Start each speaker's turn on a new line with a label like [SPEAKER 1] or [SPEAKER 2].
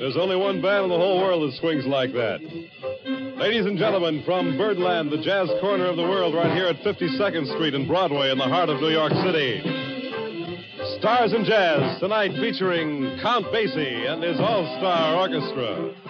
[SPEAKER 1] There's only one band in the whole world that swings like that. Ladies and gentlemen, from Birdland, the jazz corner of the world, right here at 52nd Street and Broadway in the heart of New York City. Stars in Jazz, tonight featuring Count Basie and his all-star orchestra.